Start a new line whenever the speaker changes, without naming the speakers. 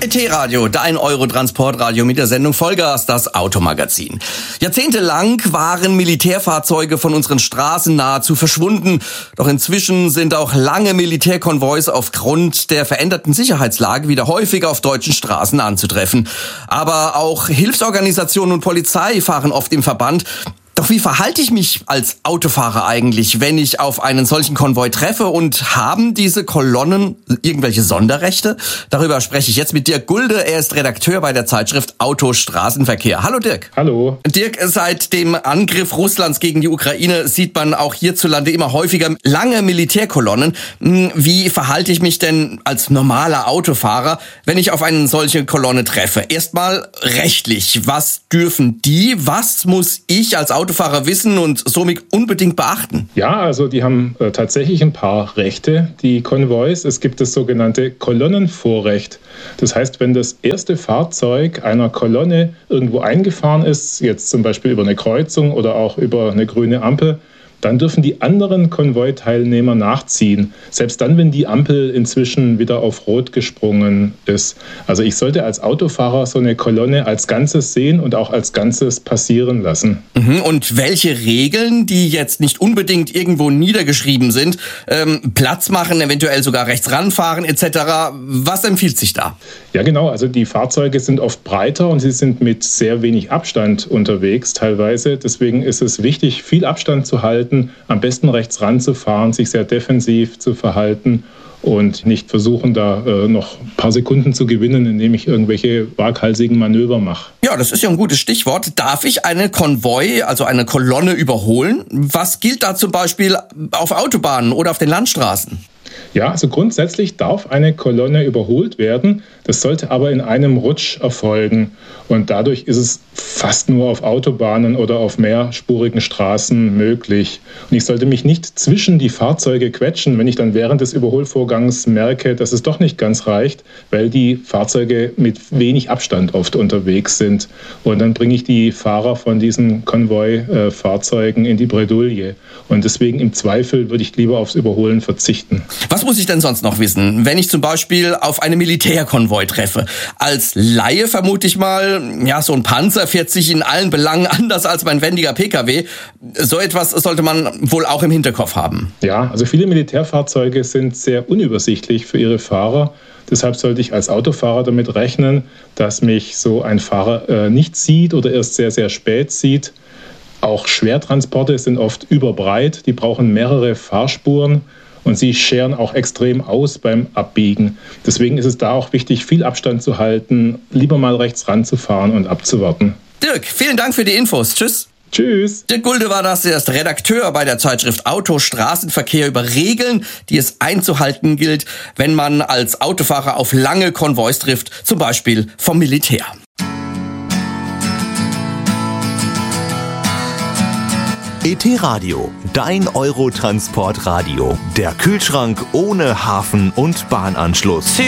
ET-Radio, dein Eurotransportradio mit der Sendung Vollgas, das Automagazin. Jahrzehntelang waren Militärfahrzeuge von unseren Straßen nahezu verschwunden. Doch inzwischen sind auch lange Militärkonvois aufgrund der veränderten Sicherheitslage wieder häufiger auf deutschen Straßen anzutreffen. Aber auch Hilfsorganisationen und Polizei fahren oft im Verband. Doch wie verhalte ich mich als Autofahrer eigentlich, wenn ich auf einen solchen Konvoi treffe, und haben diese Kolonnen irgendwelche Sonderrechte? Darüber spreche ich jetzt mit Dirk Gulde. Er ist Redakteur bei der Zeitschrift Auto Straßenverkehr. Hallo Dirk.
Hallo.
Dirk, seit dem Angriff Russlands gegen die Ukraine sieht man auch hierzulande immer häufiger lange Militärkolonnen. Wie verhalte ich mich denn als normaler Autofahrer, wenn ich auf eine solche Kolonne treffe? Erstmal rechtlich. Was dürfen die? Was muss ich als Autofahrer wissen und somit unbedingt beachten?
Ja, also die haben tatsächlich ein paar Rechte, die Konvois. Es gibt das sogenannte Kolonnenvorrecht. Das heißt, wenn das erste Fahrzeug einer Kolonne irgendwo eingefahren ist, jetzt zum Beispiel über eine Kreuzung oder auch über eine grüne Ampel, dann dürfen die anderen Konvoiteilnehmer nachziehen. Selbst dann, wenn die Ampel inzwischen wieder auf Rot gesprungen ist. Also ich sollte als Autofahrer so eine Kolonne als Ganzes sehen und auch als Ganzes passieren lassen.
Und welche Regeln, die jetzt nicht unbedingt irgendwo niedergeschrieben sind, Platz machen, eventuell sogar rechts ranfahren etc., was empfiehlt sich da?
Ja genau, also die Fahrzeuge sind oft breiter und sie sind mit sehr wenig Abstand unterwegs teilweise. Deswegen ist es wichtig, viel Abstand zu halten, am besten rechts ranzufahren, sich sehr defensiv zu verhalten und nicht versuchen, da noch ein paar Sekunden zu gewinnen, indem ich irgendwelche waghalsigen Manöver mache.
Ja, das ist ja ein gutes Stichwort. Darf ich eine Konvoi, also eine Kolonne, überholen? Was gilt da zum Beispiel auf Autobahnen oder auf den Landstraßen?
Ja, also grundsätzlich darf eine Kolonne überholt werden. Das sollte aber in einem Rutsch erfolgen. Und dadurch ist es fast nur auf Autobahnen oder auf mehrspurigen Straßen möglich. Und ich sollte mich nicht zwischen die Fahrzeuge quetschen, wenn ich dann während des Überholvorgangs merke, dass es doch nicht ganz reicht, weil die Fahrzeuge mit wenig Abstand oft unterwegs sind. Und dann bringe ich die Fahrer von diesen Konvoi-Fahrzeugen in die Bredouille. Und deswegen im Zweifel würde ich lieber aufs Überholen verzichten.
Was muss ich denn sonst noch wissen, wenn ich zum Beispiel auf einen Militärkonvoi treffe? Als Laie vermute ich mal, ja, so ein Panzer fährt sich in allen Belangen anders als mein wendiger PKW. So etwas sollte man wohl auch im Hinterkopf haben.
Ja, also viele Militärfahrzeuge sind sehr unübersichtlich für ihre Fahrer. Deshalb sollte ich als Autofahrer damit rechnen, dass mich so ein Fahrer nicht sieht oder erst sehr, sehr spät sieht. Auch Schwertransporte sind oft überbreit, die brauchen mehrere Fahrspuren. Und sie scheren auch extrem aus beim Abbiegen. Deswegen ist es da auch wichtig, viel Abstand zu halten, lieber mal rechts ranzufahren und abzuwarten.
Dirk, vielen Dank für die Infos. Tschüss.
Tschüss.
Dirk Gulde war das, er ist Redakteur bei der Zeitschrift Auto Straßenverkehr, über Regeln, die es einzuhalten gilt, wenn man als Autofahrer auf lange Konvois trifft, zum Beispiel vom Militär.
ET-Radio, dein Eurotransportradio. Der Kühlschrank ohne Hafen- und Bahnanschluss.